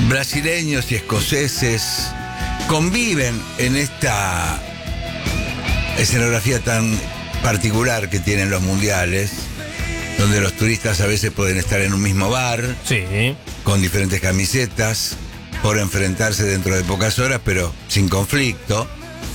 brasileños y escoceses conviven en esta escenografía tan particular que tienen los mundiales, donde los turistas a veces pueden estar en un mismo bar, Sí. con diferentes camisetas, por enfrentarse dentro de pocas horas, pero sin conflicto.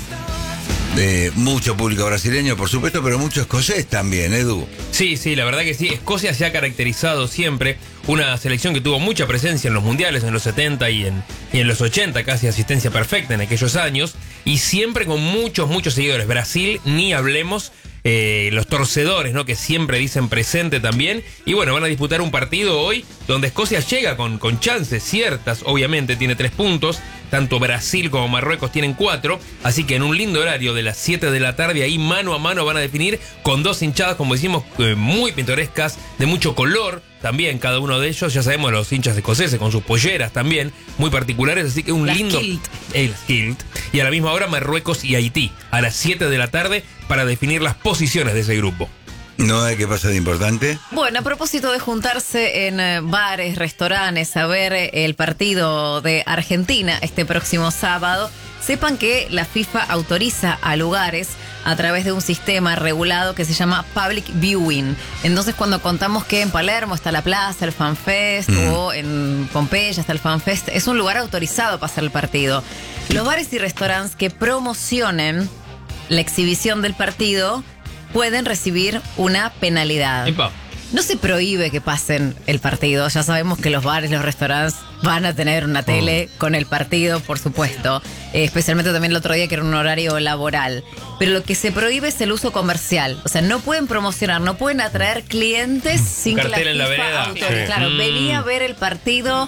Mucho público brasileño, por supuesto, pero mucho escocés también, Edu. Sí, la verdad que sí. Escocia se ha caracterizado siempre, una selección que tuvo mucha presencia en los mundiales en los 70 y en los 80, casi asistencia perfecta en aquellos años, y siempre con muchos seguidores. Brasil, ni hablemos. Los torcedores, ¿no? Que siempre dicen presente también. Y bueno, van a disputar un partido hoy donde Escocia llega con chances ciertas. Obviamente tiene 3 puntos. Tanto Brasil como Marruecos tienen 4. Así que en un lindo horario de las 7 de la tarde, ahí mano a mano van a definir con 2 hinchadas, como decimos, muy pintorescas, de mucho color. También cada uno de ellos, ya sabemos, los hinchas escoceses con sus polleras también, muy particulares, así que un lindo... El kilt. Y a la misma hora Marruecos y Haití, a las 7 de la tarde, para definir las posiciones de ese grupo. ¿No hay qué pasa de importante? Bueno, a propósito de juntarse en bares, restaurantes, a ver el partido de Argentina este próximo sábado, sepan que la FIFA autoriza a lugares a través de un sistema regulado que se llama Public Viewing. Entonces, cuando contamos que en Palermo está la plaza, el FanFest, o en Pompeya está el FanFest, es un lugar autorizado para hacer el partido. Los bares y restaurantes que promocionen la exhibición del partido pueden recibir una penalidad. Epa. No se prohíbe que pasen el partido. Ya sabemos que los bares, los restaurantes van a tener una tele con el partido, por supuesto. Especialmente también el otro día, que era un horario laboral. Pero lo que se prohíbe es el uso comercial. O sea, no pueden promocionar, no pueden atraer clientes sin que la Cartel en la FIFA vereda. autorice. Sí. Claro, venía a ver el partido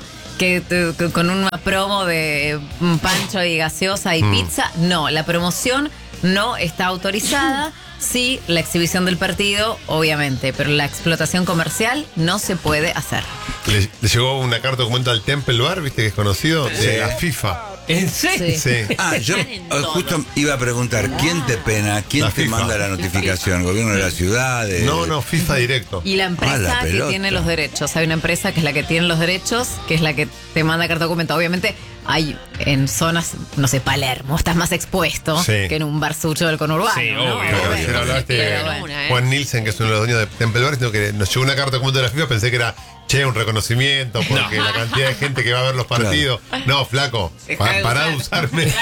con una promo de pancho y gaseosa y pizza. No, la promoción no está autorizada. Sí, la exhibición del partido, obviamente, pero la explotación comercial no se puede hacer. Le llegó una carta documento al Temple Bar, viste que es conocido, de la FIFA. ¿En serio? Sí. Yo justo iba a preguntar, ¿quién te pena? ¿Quién La te FIFA. manda la notificación? ¿Gobierno de la ciudad? No, FIFA directo. Y la Ah, empresa la que pelota. tiene los derechos. Hay una empresa que es la que tiene los derechos, que es la que te manda carta documento. Obviamente hay en zonas, no sé, Palermo, estás más expuesto Sí. que en un bar sucho del conurbano. Sí, ¿no? obvio. Claro, ayer hablaste de Pero bueno. Juan Nielsen, que es uno de los dueños de Temple Bar, sino que nos llegó una carta documento de la FIFA, pensé que era, un reconocimiento, porque la cantidad de gente que va a ver los partidos. No, flaco, pará de usarme.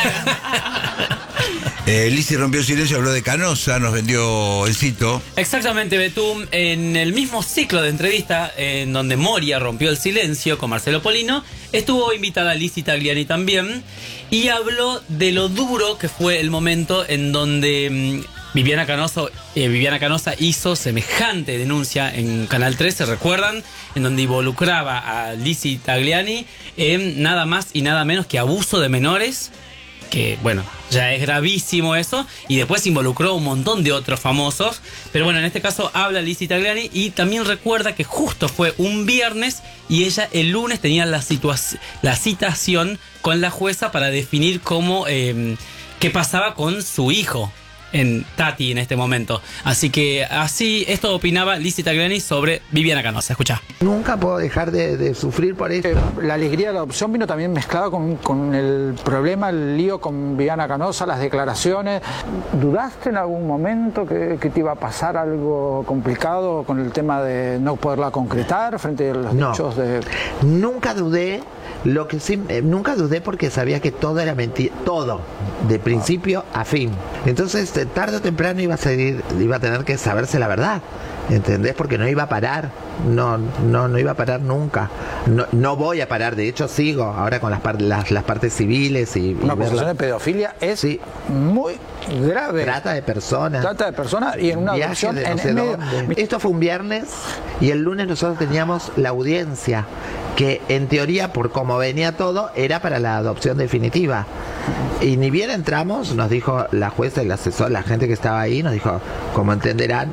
Lizzy rompió el silencio, habló de Canosa, nos vendió el cito. Exactamente, Betún, en el mismo ciclo de entrevista en donde Moria rompió el silencio con Marcelo Polino, estuvo invitada Lizzy Tagliani también y habló de lo duro que fue el momento en donde Viviana Canosa hizo semejante denuncia en Canal 13, ¿recuerdan? En donde involucraba a Lizzy Tagliani en nada más y nada menos que abuso de menores. Que bueno, ya es gravísimo eso. Y después involucró un montón de otros famosos. Pero bueno, en este caso habla Lizzy Tagliani y también recuerda que justo fue un viernes y ella el lunes tenía la citación con la jueza para definir cómo qué pasaba con su hijo, en Tati en este momento. Así que así esto opinaba Lizzy Tagliani sobre Viviana Canosa. Escucha. Nunca puedo dejar de sufrir por esto. La alegría de la adopción vino también mezclada con el problema, el lío con Viviana Canosa, las declaraciones. ¿Dudaste en algún momento que te iba a pasar algo complicado con el tema de no poderla concretar frente a los dichos de...? Nunca dudé. Lo que sí, nunca dudé porque sabía que todo era mentira, todo, de principio a fin. Entonces, tarde o temprano iba a tener que saberse la verdad, ¿entendés? Porque no iba a parar, no iba a parar nunca. No voy a parar, de hecho sigo ahora con las partes civiles y Una acusación de pedofilia es muy grave. Trata de personas. Trata de personas y en una Viaje adopción de no sé dónde. Esto fue un viernes y el lunes nosotros teníamos la audiencia, que en teoría, por cómo venía todo, era para la adopción definitiva. Y ni bien entramos, nos dijo la jueza, el asesor, la gente que estaba ahí, nos dijo, como entenderán,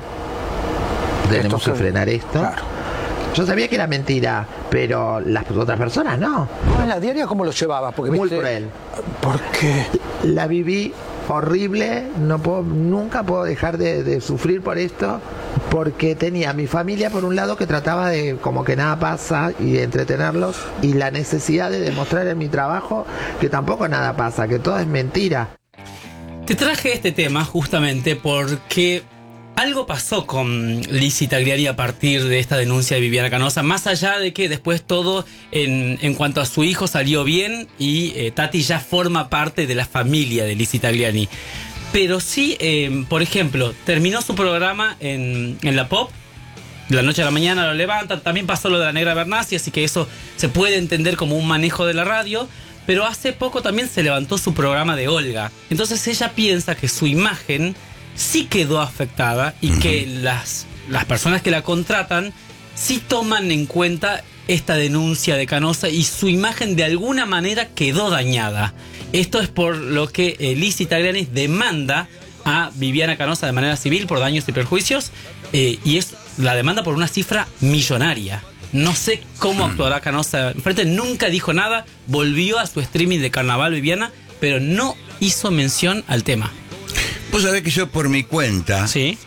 tenemos que frenar esto. Claro. Yo sabía que era mentira, pero las otras personas no. ¿En la diaria cómo lo llevabas? Porque Muy viste, cruel. ¿Por qué? La viví horrible, nunca puedo dejar de sufrir por esto, porque tenía a mi familia por un lado que trataba de como que nada pasa y de entretenerlos, y la necesidad de demostrar en mi trabajo que tampoco nada pasa, que todo es mentira. Te traje este tema justamente porque algo pasó con Lizzy Tagliani a partir de esta denuncia de Viviana Canosa, más allá de que después todo en cuanto a su hijo salió bien y Tati ya forma parte de la familia de Lizzy Tagliani. Pero sí, por ejemplo, terminó su programa en la Pop, de la noche a la mañana lo levantan, también pasó lo de la Negra Bernasi, así que eso se puede entender como un manejo de la radio. Pero hace poco también se levantó su programa de Olga. Entonces ella piensa que su imagen sí quedó afectada y que las personas que la contratan sí toman en cuenta esta denuncia de Canosa y su imagen de alguna manera quedó dañada. Esto es por lo que Lizzy Tagliani demanda a Viviana Canosa de manera civil por daños y perjuicios, y es la demanda por una cifra millonaria. No sé cómo actuará Canosa enfrente, nunca dijo nada, volvió a su streaming de Carnaval Viviana, pero no hizo mención al tema. Vos sabés que yo por mi cuenta, ¿sí?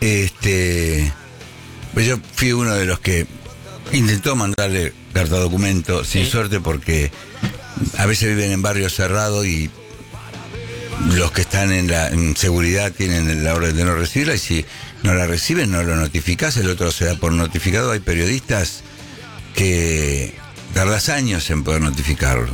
Pues yo fui uno de los que intentó mandarle carta documento, sin suerte, porque a veces viven en barrios cerrados y los que están en seguridad tienen la orden de no recibirla, y si no la reciben no lo notificás, el otro se da por notificado. Hay periodistas que tardás años en poder notificarlo,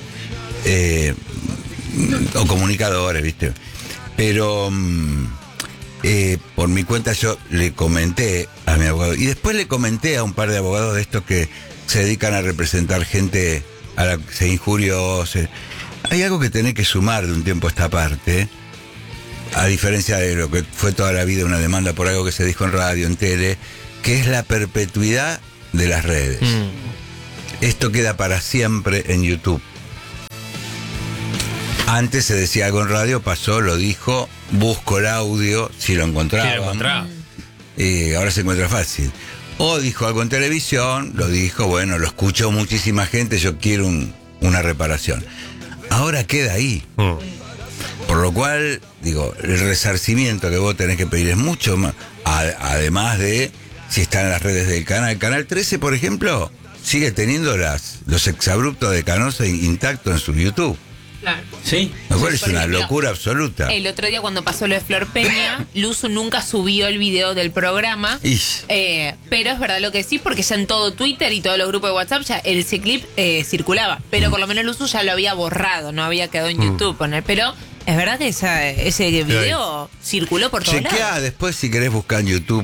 o comunicadores, ¿viste? Pero por mi cuenta yo le comenté a mi abogado, y después le comenté a un par de abogados de estos que se dedican a representar gente a la que se injurió. Hay algo que tenés que sumar de un tiempo a esta parte, a diferencia de lo que fue toda la vida una demanda por algo que se dijo en radio, en tele, que es la perpetuidad de las redes. Esto queda para siempre en YouTube. Antes se decía algo en radio, pasó, lo dijo, busco el audio, si lo encontraban. Ahora se encuentra fácil. O dijo algo en televisión, lo dijo, bueno, lo escuchó muchísima gente, yo quiero una reparación. Ahora queda ahí. Por lo cual, digo, el resarcimiento que vos tenés que pedir es mucho más, además de si están en las redes del canal. El Canal 13, por ejemplo, sigue teniendo los exabruptos de Canosa intactos en su YouTube. Claro. Sí. Lo cual es Por una ejemplo, locura absoluta. El otro día cuando pasó lo de Flor Peña, Luzu nunca subió el video del programa. Pero es verdad lo que sí, porque ya en todo Twitter y todos los grupos de WhatsApp ya ese clip circulaba. Pero por lo menos Luzu ya lo había borrado, no había quedado en YouTube. Pero es verdad que ese video circuló por todos lados. Chequeá después si querés buscar en YouTube.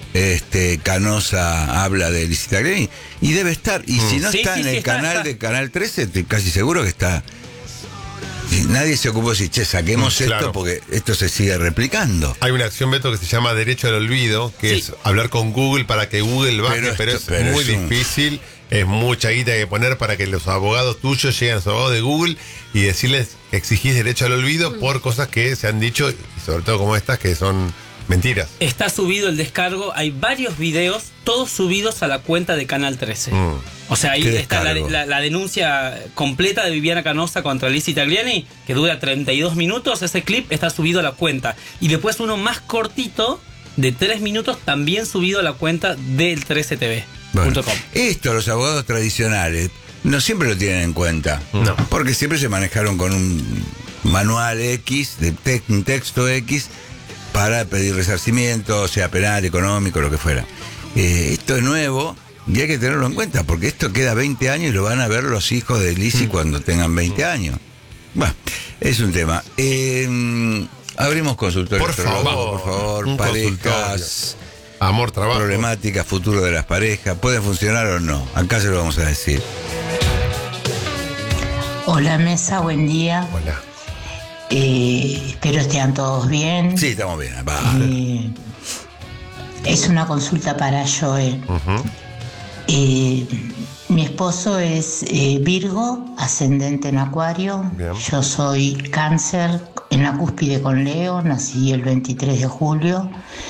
Canosa habla de Lizzy Tagliani y debe estar. Y si no está en el canal de Canal 13, estoy casi seguro que está. Nadie se ocupó de decir, che, saquemos esto porque esto se sigue replicando. Hay una acción, Beto, que se llama Derecho al Olvido, que es hablar con Google para que Google baje, pero es muy difícil. Es mucha guita que poner para que los abogados tuyos lleguen a los abogados de Google y decirles que exigís derecho al olvido por cosas que se han dicho, y sobre todo como estas, que son mentiras. Está subido el descargo, hay varios videos, todos subidos a la cuenta de Canal 13. O sea, ahí está la denuncia completa de Viviana Canosa contra Lizzy Tagliani, que dura 32 minutos. Ese clip está subido a la cuenta. Y después uno más cortito, de 3 minutos, también subido a la cuenta del 13tv.com. Bueno, esto los abogados tradicionales no siempre lo tienen en cuenta. No. Porque siempre se manejaron con un manual X, un texto X, para pedir resarcimiento, sea penal, económico, lo que fuera. Esto es nuevo y hay que tenerlo en cuenta, porque esto queda 20 años y lo van a ver los hijos de Lizzy cuando tengan 20 años. Bueno, es un tema. Abrimos consultorio. Por favor, parejas, amor, trabajo, problemáticas, futuro de las parejas. ¿Pueden funcionar o no? Acá se lo vamos a decir. Hola mesa, buen día. Hola. Espero estén todos bien. Sí, estamos bien. Es una consulta para Joe. Mi esposo es Virgo, ascendente en Acuario. Bien. Yo soy Cáncer, en la cúspide con Leo, nací el 23 de julio.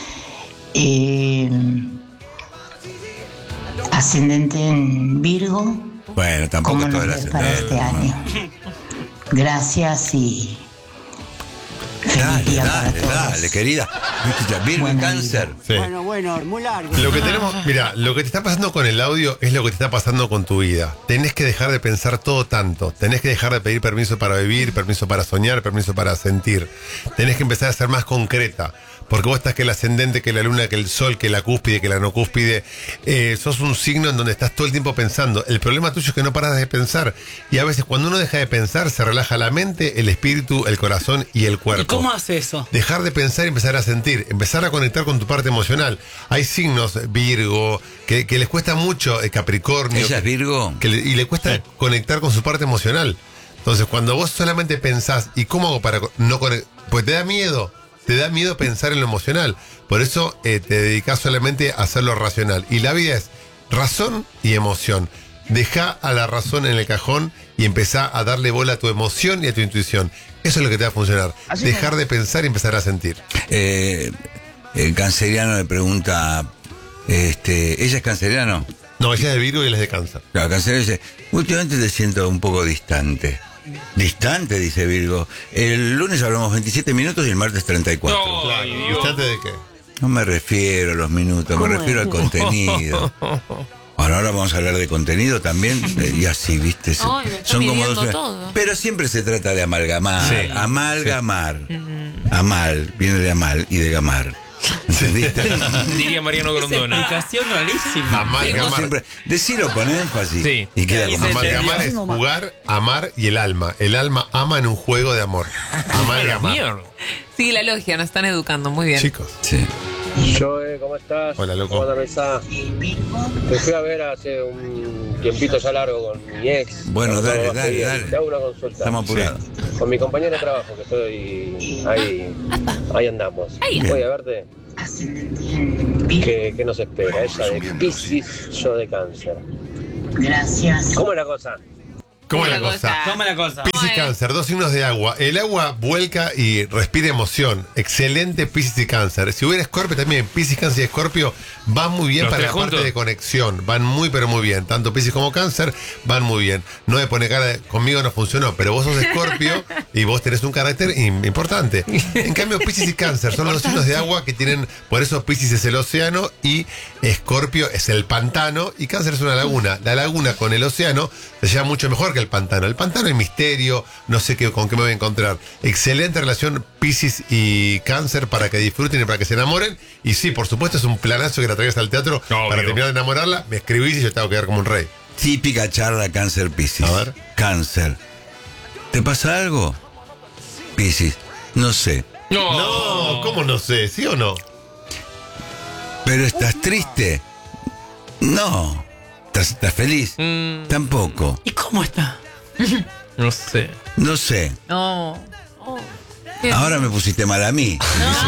Ascendente en Virgo. Bueno, tampoco todo el ascendente para este año. Gracias y Feliz día para todos. Dale, querida. Virgo y Cáncer. Sí. Bueno, muy largo. Lo que tenemos, mira, lo que te está pasando con el audio es lo que te está pasando con tu vida. Tenés que dejar de pensar todo tanto. Tenés que dejar de pedir permiso para vivir, permiso para soñar, permiso para sentir. Tenés que empezar a ser más concreta. Porque vos estás que el ascendente, que la luna, que el sol, que la cúspide, que la no cúspide. Sos un signo en donde estás todo el tiempo pensando. El problema tuyo es que no paras de pensar. Y a veces cuando uno deja de pensar, se relaja la mente, el espíritu, el corazón y el cuerpo. ¿Y cómo hace eso? Dejar de pensar y empezar a sentir. Empezar a conectar con tu parte emocional. Hay signos, Virgo, que les cuesta mucho, Capricornio. ¿Ella es Virgo? Y le cuesta conectar con su parte emocional. Entonces, cuando vos solamente pensás, ¿y cómo hago para no conectar? Pues te da miedo. Te da miedo pensar en lo emocional. Por eso te dedicás solamente a hacer lo racional. Y la vida es razón y emoción. Deja a la razón en el cajón y empezá a darle bola a tu emoción y a tu intuición. Eso es lo que te va a funcionar. Dejar de pensar y empezar a sentir. El canceriano le pregunta, ¿ella es canceriano? No, ella es de Virgo y él es de Cáncer. Claro, canceriano dice, últimamente te siento un poco distante. Distante, dice Virgo. El lunes hablamos 27 minutos y el martes 34. No, Claro. Dios. ¿Distante de qué? No me refiero a los minutos, me refiero al contenido. Bueno, ahora vamos a hablar de contenido también, y así, ¿viste? Ay, me está Son como midiendo dos. todo. Pero siempre se trata de amalgamar. Sí. Amalgamar. Amal, viene de amal y de gamar. ¿Entendiste? Diría Mariano Grondona. Explicación rarísima. Amalgamar. Siempre, decilo con énfasis. Sí. Y queda Y como se Amalgamar es jugar, amar y el alma. El alma ama en un juego de amor. Amalgamar. Mierda. Sí, la logia, nos están educando, muy bien. Chicos. Sí. Joe, ¿cómo estás? Hola, loco. ¿Cómo te pensás? Te fui a ver hace un tiempito ya largo con mi ex. Bueno, Con dale, todo dale, bien. dale. Te hago una consulta. Estamos apurados. Con mi compañera de trabajo, que estoy ahí andamos. Ahí. Voy a verte. ¿Qué nos espera? Ella de Piscis, yo de Cáncer. Gracias. ¿Cómo es la cosa? ¿Cómo es la cosa? ¿Cómo la cosa? Piscis y Cáncer, dos signos de agua. El agua vuelca y respira emoción. Excelente Piscis y Cáncer. Si hubiera Escorpio también, Piscis, Cáncer y Escorpio van muy bien ¿Los para la tres parte juntos? de conexión. Van muy, pero muy bien. Tanto Piscis como Cáncer van muy bien. No me pone cara de, conmigo no funcionó, pero vos sos Escorpio y vos tenés un carácter importante. En cambio, Piscis y Cáncer son los dos signos de agua que tienen, por eso Piscis es el océano y Escorpio es el pantano y Cáncer es una laguna. La laguna con el océano se lleva mucho mejor que el pantano. El pantano es misterio, no sé con qué me voy a encontrar. Excelente relación Piscis y Cáncer para que disfruten y para que se enamoren. Y sí, por supuesto, es un planazo que la traigas al teatro Obvio. para terminar de enamorarla. Me escribís y yo te hago quedar como un rey. Típica charla Cáncer-Piscis. A ver. Cáncer. ¿Te pasa algo? Piscis. No sé. No, ¿cómo no sé? ¿Sí o no? ¿Pero estás triste? No. ¿Estás feliz? Tampoco. ¿Y cómo está? No sé. No sé. No. Ahora me pusiste mal a mí.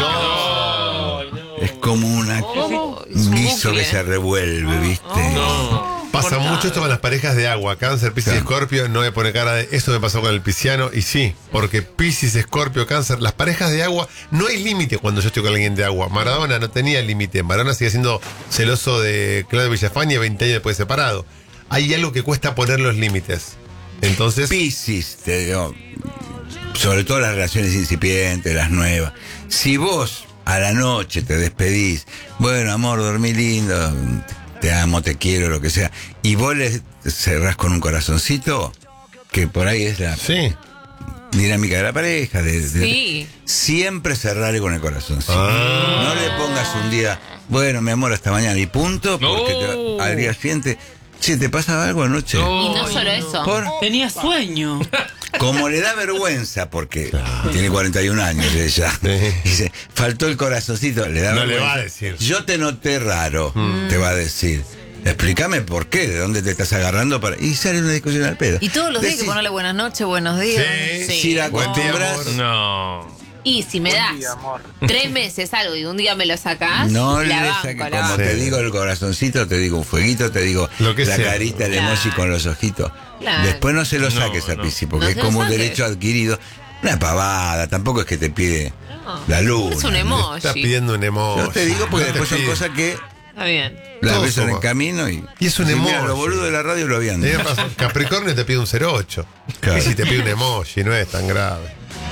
Es como un guiso que se revuelve, ¿viste? Pasa mucho esto con las parejas de agua. Cáncer, Piscis y Escorpio. No me pone cara de eso me pasó con el pisciano. Y sí, porque Piscis, Escorpio, Cáncer, las parejas de agua, no hay límite cuando yo estoy con alguien de agua. Maradona no tenía límite. Maradona sigue siendo celoso de Claudio Villafañe 20 años después de separado. Hay algo que cuesta poner los límites. Entonces, Piscis, te digo, sobre todo las relaciones incipientes, las nuevas. Si vos a la noche te despedís, bueno, amor, dormí lindo, te amo, te quiero, lo que sea, y vos le cerrás con un corazoncito, que por ahí es la sí. dinámica de la pareja, Sí. siempre cerrarle con el corazoncito. Ah. No le pongas un día, bueno, mi amor, hasta mañana y punto, porque No. al día siguiente, che, ¿te pasa algo anoche? Y no solo eso. ¿Por? Tenía sueño. Como le da vergüenza, porque tiene 41 años ella, dice, faltó el corazoncito, le da No le vergüenza. va a decir. Yo te noté raro, te va a decir. Explícame por qué, de dónde te estás agarrando para. Y sale una discusión al pedo. Y todos los días hay que Decís, ponerle buenas noches, buenos días. Sí. Si la Buen día, acostumbras, amor. No. Y si me das 3 meses algo y un día me lo sacás, no le la saques, banco, la como banco. te digo el corazoncito, te digo un fueguito, te digo Lo que la sea. carita, el Claro. emoji con los ojitos. Claro. Después no se lo No, saques a no. Piscis, porque No es se lo como un saques. derecho adquirido. Una pavada, tampoco es que te pide No. la luna. Es un emoji. Está pidiendo un emoji. Yo te digo porque No te después son pide. cosas que Está bien. las Todos ves en el somos. camino y Y es un dicen, mira, emoji. los boludos de la radio lo habían Tenés dicho. razón. Capricornio te pide un 08. Claro. Y si te pide un emoji, no es tan grave.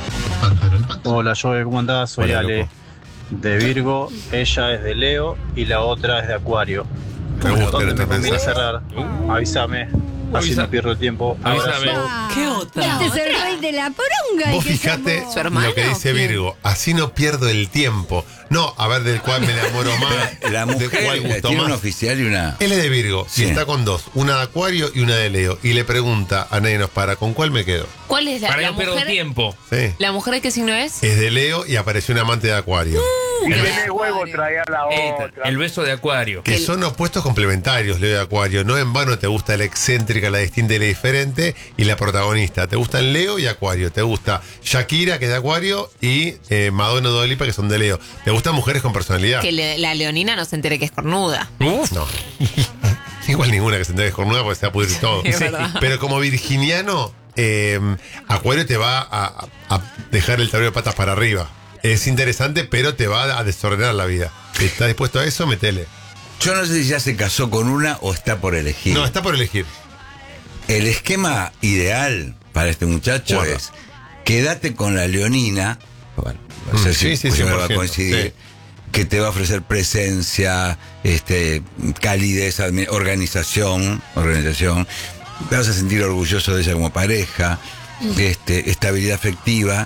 Hola, Joe, ¿cómo andás? Soy Hola, Ale, loco. de Virgo. Ella es de Leo y la otra es de Acuario. Me gusta ¿Dónde nuestro me conviene mensaje. cerrar? Avísame, así no pierdo el tiempo. Avísame. Abrazo. ¿Qué otra? Este es el rey de la poronga. Vos el que fijate llamó. ¿Su hermano lo que dice o quién? Virgo, así no pierdo el tiempo. No, a ver del cual me enamoro más, La del mujer cual gustó tiene un más. oficial y una... Él es de Virgo Sí. y está con dos, una de Acuario y una de Leo. Y le pregunta a nadie nos para, ¿con cuál me quedo? ¿Cuál es Para la que no pierdo mujer? tiempo. Sí. ¿La mujer de qué signo es? Es de Leo y apareció un amante de Acuario. huevo traía la El beso de Acuario. Que son opuestos complementarios, Leo y Acuario. No en vano te gusta la excéntrica, la distinta y la diferente, y la protagonista. Te gustan Leo y Acuario. Te gusta Shakira, que es de Acuario, y Madonna y Dua Lipa, que son de Leo. Te gustan mujeres con personalidad. Que la leonina no se entere que es cornuda. No. Igual ninguna que se entere cornuda porque se va a pudrir todo. Es verdad. Pero como virginiano, Acuario te va a dejar el tablero de patas para arriba. Es interesante, pero te va a desordenar la vida. ¿Estás dispuesto a eso? Metele. Yo no sé si ya se casó con una o está por elegir. No, está por elegir. El esquema ideal para este muchacho Guarda. es quédate con la leonina, bueno, no sé si sí, pues, va a 100%, coincidir, sí. que te va a ofrecer presencia, calidez, organización, te vas a sentir orgulloso de ella como pareja, estabilidad afectiva,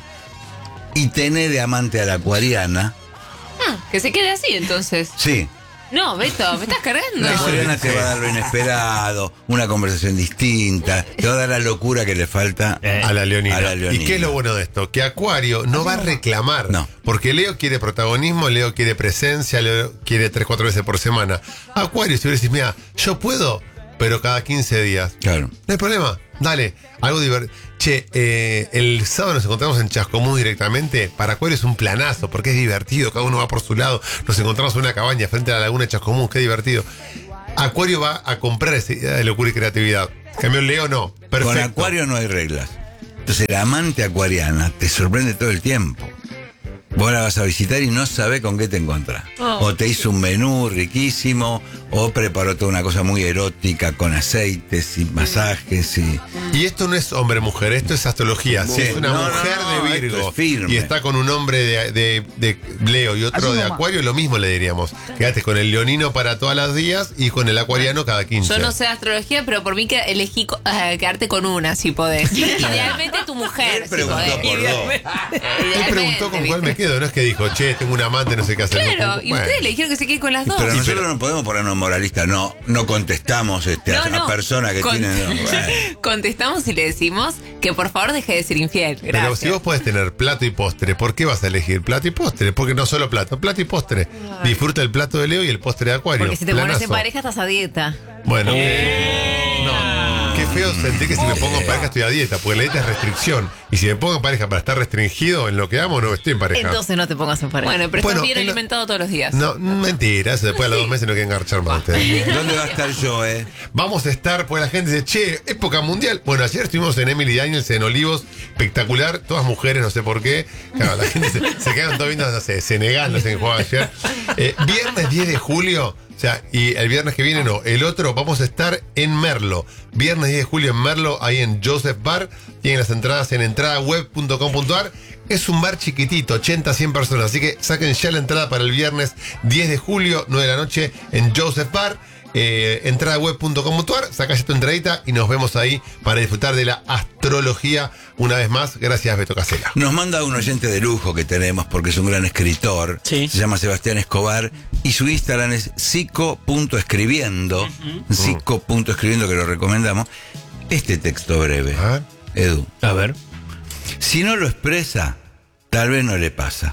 y tenés de amante a la acuariana. Que se quede así entonces. Sí. No, Beto, me estás cargando. La acuariana te va a dar lo inesperado, una conversación distinta, te va a dar la locura que le falta A la leonina. a la leonina. ¿Y qué es lo bueno de esto? Que Acuario no va a reclamar. No. Porque Leo quiere protagonismo, Leo quiere presencia, Leo quiere 3-4 veces por semana. Acuario, si vos decís, mira, yo puedo, pero cada 15 días. Claro. No hay problema. Dale, algo divertido. Che, el sábado nos encontramos en Chascomús directamente. Para Acuario es un planazo, porque es divertido, cada uno va por su lado. Nos encontramos en una cabaña frente a la laguna de Chascomús, qué divertido. Acuario va a comprar esa idea de locura y creatividad. En cambio, Leo no. Perfecto. Con Acuario no hay reglas. Entonces la amante acuariana te sorprende todo el tiempo. Vos la vas a visitar y no sabés con qué te encontrás. O te hizo un menú riquísimo, o preparó toda una cosa muy erótica con aceites y masajes y esto no es hombre-mujer, esto es astrología. Si Sí. es una No, mujer no, de esto Virgo es firme. y está con un hombre de Leo y otro Así de nomás. Acuario, lo mismo le diríamos. Quédate con el leonino para todos los días y con el acuariano cada 15. Yo no sé de astrología, pero por mí que elegí quedarte con una, si podés. Idealmente tu mujer, Él si preguntó podés. por dos. Él preguntó con cuál me quedo, no es que dijo, che, tengo un amante, no sé qué hacer. Claro, y Bueno. ustedes le dijeron que se quede con las dos. Pero Sí, nosotros pero- no podemos ponernos moralistas, no contestamos a personas que tienen. No, bueno. Contestamos y le decimos que por favor deje de ser infiel. Pero Gracias. si vos podés tener plato y postre, ¿por qué vas a elegir plato y postre? Porque no solo plato y postre. Disfruta el plato de Leo y el postre de Acuario. Porque si te pones en Planazo. pareja estás a dieta. Bueno, no. Qué feo sentir que si me pongo en pareja estoy a dieta, porque la dieta es restricción. Y si me pongo en pareja para estar restringido en lo que amo, no estoy en pareja. Entonces no te pongas en pareja. Bueno, pero Bueno, estás bien en la- alimentado todos los días. No, mentira, eso después de los 2 meses no quieren engarchar más ustedes. ¿Dónde va a estar yo, Vamos a estar, pues la gente dice, che, época mundial. Bueno, ayer estuvimos en Emily Daniels en Olivos, espectacular, todas mujeres, no sé por qué. Claro, la gente se quedan todos viendo, no sé, Senegal, no sé en juego ayer. Viernes 10 de julio, o sea, y el viernes que viene no, el otro vamos a estar en Merlo. Viernes 10 de julio en Merlo, ahí en Joseph Bar. Tienen las entradas en entradaweb.com.ar. Es un bar chiquitito, 80, 100 personas. Así que saquen ya la entrada para el viernes 10 de julio, 9 de la noche, en Joseph Bar. Entradaweb.com.ar, saca ya tu entradita y nos vemos ahí para disfrutar de la astrología una vez más. Gracias, Beto Casella. Nos manda un oyente de lujo que tenemos porque es un gran escritor. Sí. Se llama Sebastián Escobar y su Instagram es psico.escribiendo. Psico.escribiendo, que lo recomendamos. Este texto breve, Ah. Edu. A ver. Si no lo expresa, tal vez no le pasa.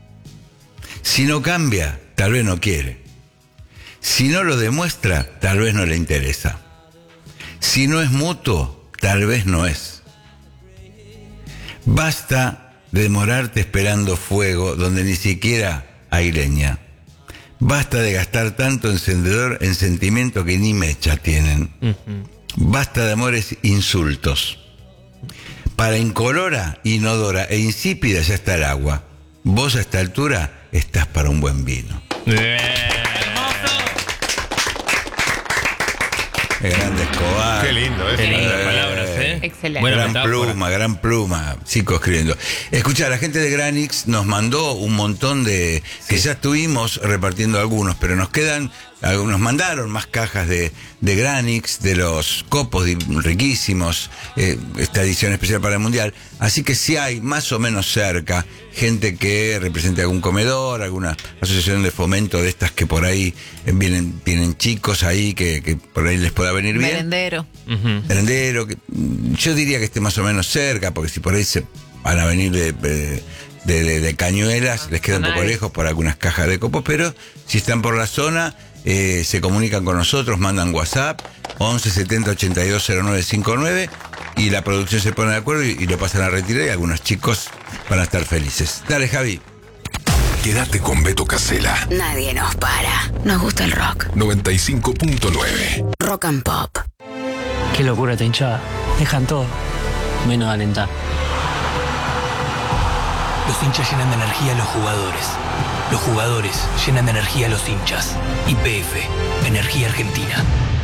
Si no cambia, tal vez no quiere. Si no lo demuestra, tal vez no le interesa. Si no es mutuo, tal vez no es. Basta de demorarte esperando fuego donde ni siquiera hay leña. Basta de gastar tanto encendedor en sentimientos que ni mecha tienen. Basta de amores insultos. Para incolora, inodora e insípida ya está el agua. Vos a esta altura estás para un buen vino. Qué grande Escobar. Qué lindo, Qué lindas palabras, Excelente. Buena Gran metáfora. gran pluma, Chico escribiendo. Escucha, la gente de Granix nos mandó un montón de... que ya estuvimos repartiendo algunos, pero nos quedan... Algunos mandaron más cajas de Granix, de los copos riquísimos, esta edición especial para el Mundial. Así que si hay más o menos cerca gente que represente algún comedor, alguna asociación de fomento de estas que por ahí vienen chicos ahí que por ahí les pueda venir bien. Merendero. Merendero, yo diría que esté más o menos cerca, porque si por ahí se van a venir de Cañuelas, les queda un poco lejos por algunas cajas de copos, pero si están por la zona, se comunican con nosotros, mandan WhatsApp 11 70 82 0959 y la producción se pone de acuerdo y lo pasan a retirar y algunos chicos van a estar felices. Dale, Javi. Quédate con Beto Casella. Nadie nos para. Nos gusta el rock. 95.9. Rock and Pop. Qué locura esta hinchada. Dejan todo, menos alentar. Los hinchas llenan de energía a los jugadores. Los jugadores llenan de energía a los hinchas. YPF, Energía Argentina.